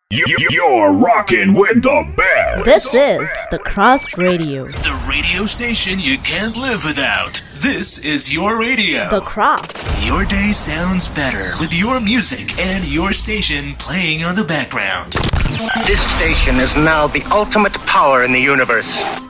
You're rocking with the best. This is The Cross Radio. The radio station you can't live without. This is your radio. The Cross. Your day sounds better with your music and your station playing on the background. This station is now the ultimate power in the universe.